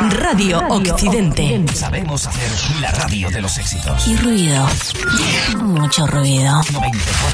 Radio Occidente. Sabemos hacer la radio de los éxitos. Y ruido. Mucho ruido. 94.